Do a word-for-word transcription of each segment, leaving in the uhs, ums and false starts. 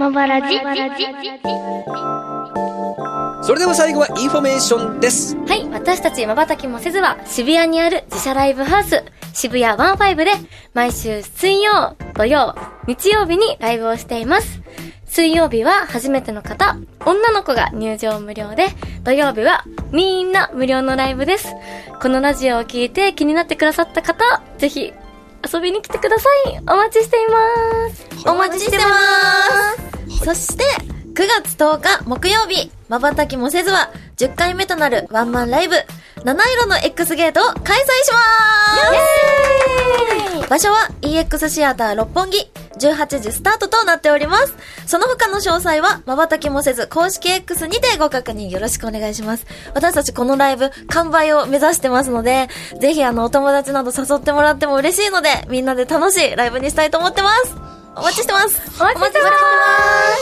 まばらじ。 それでは最後はインフォメーションです。 はい、私たちまばたきもせずは渋谷にある自社ライブハウス渋谷ワンファイブで毎週水曜、土曜、日曜日にライブをしています。水曜日は初めての方、女の子が入場無料で、土曜日はみんな無料のライブです。このラジオを聞いて気になってくださった方、ぜひ遊びに来てください。お待ちしています。 お待ちしてます。そしてくがつとおか木曜日、まばたきもせずはじゅっかいめとなるワンマンライブ七色の X ゲートを開催します。場所は イーエックス シアター六本木、じゅうはちじスタートとなっております。その他の詳細はまばたきもせず公式 X にてご確認よろしくお願いします。私たちこのライブ完売を目指してますので、ぜひあのお友達など誘ってもらっても嬉しいので、みんなで楽しいライブにしたいと思ってます。お待ちしてます。 お待ちしてます。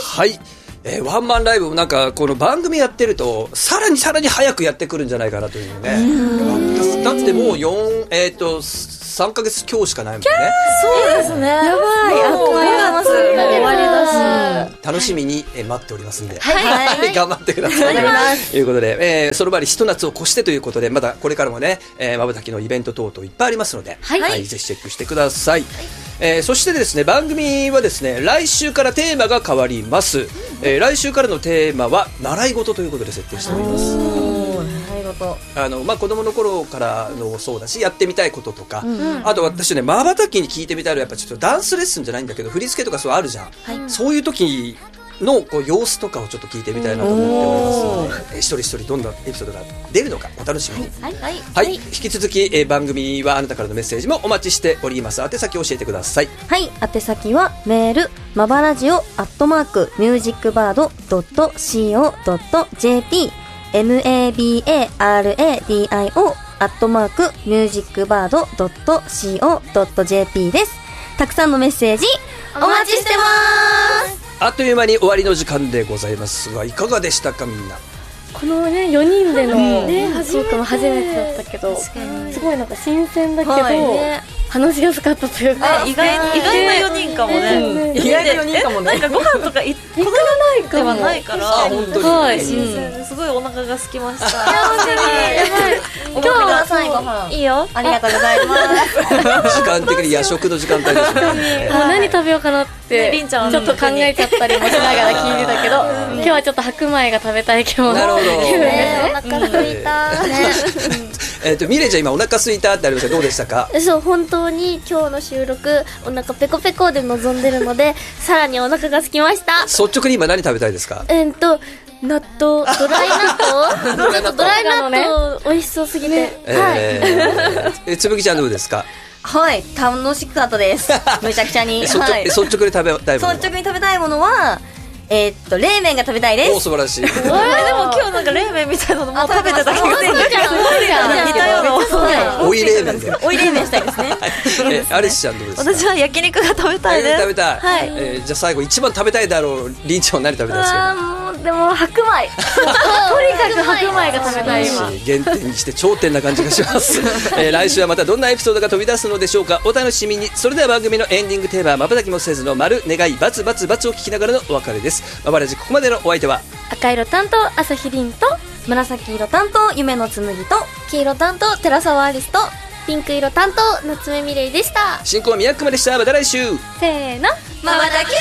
はい、えー、ワンマンライブもなんかこの番組やってるとさらにさらに早くやってくるんじゃないかなというね。だってもうよんえっ、ー、とさんかげつ今日しかないもんね。 そうですね。やばい。あとごがつ終わりだし、 楽しみに待っておりますんで、 はい、 頑張ってくださいということで、えー、その場にひと夏を越してということで、まだこれからもね、えー、まばたきのイベント等々いっぱいありますので、はいはい、ぜひチェックしてください。はい、えー、そしてですね、番組はですね、来週からテーマが変わります。えー、来週からのテーマは習い事ということで設定しております。あのまあ、子供の頃からのそうだし、やってみたいこととか、うん、あと私ね、まばたきに聞いてみたいのはやっぱちょっとダンスレッスンじゃないんだけど、振り付けとかそうあるじゃん、はい、そういう時のこう様子とかをちょっと聞いてみたいなと思っておりますので、えー、一人一人どんなエピソードが出るのかお楽しみに。はいはいはいはい、引き続き、えー、番組はあなたからのメッセージもお待ちしております。宛先教えてください。 はい、宛先はメールまばラジオアットマークミュージックバードドットシーオードットジェーピーマバラディオアットマークミュージックバードドットシーオードットジェーピー です。たくさんのメッセージお待ちしてます。 あっという間に終わりの時間でございますが、いかがでしたかみんな。 このねよにんでのねトークも初めてだったけど、すごいなんか新鮮だけど、はいね、話しやすかったというか、 意外意外なよにんかもね、 ね意外なよにんかもね、なんかご飯とか行かないかもないから、 本当に、 はい、新鮮ですごいお腹が空きました。 やばい。今日は最後飯いいよ。 ありがとうございます。 時間的に夜食の時間帯ですね。 もう何食べようかなってちょっと考えちゃったりもしながら聞いてたけど、今日はちょっと白米が食べたい今日なるほど。 ね、お腹空いた。 えっとミレイちゃん今お腹空いたってありました。どうでしたか？ そう、本当に今日の収録お腹ペコペコで臨んでるので、さらにお腹が空きました。 率直に今何食べたいですか？ えっと納豆、ドライ納豆ちょっとドライ納豆美味しそうすぎて、ね、はい、 えー、つぶきちゃんどうですか？ はい、楽しかったですめちゃくちゃに。 率直、はい、率直で食べたいもの、 率直に食べたいものはえー、っと冷麺が食べたいです。 お、素晴らしい。でも今日なんか冷麺みたいなのもう食べてた気がする。似たようなおい冷麺でおい冷麺したいですね。 え、アリスちゃんどうですか？ 私は焼肉が食べたいです。 食べたい。 はい。 えー、じゃあ最後一番食べたいだろうりんちゃんは何食べたいですか？ あもうでも白米。とにかく白米が食べたい今。 原点にして頂点な感じがします。えー、来週はまたどんなエピソードが飛び出すのでしょうか。お楽しみに。それでは番組のエンディングテーマ、まばたきもせずの丸願いバツバツバツを聞きながらのお別れです。まばらじここまでのお相手は赤色担当朝日凛と紫色担当夢の紬と黄色担当寺澤アリスとピンク色担当夏目みれいでした。 進行は宮熊でした。また来週。 せーの、 まばたき